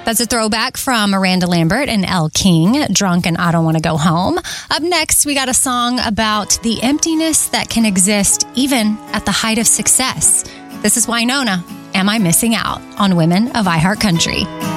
That's a throwback from Miranda Lambert and Elle King, Drunk and I Don't Want to Go Home. Up next, we got a song about the emptiness that can exist even at the height of success. This is Wynonna, Am I Missing Out, on Women of iHeart Country.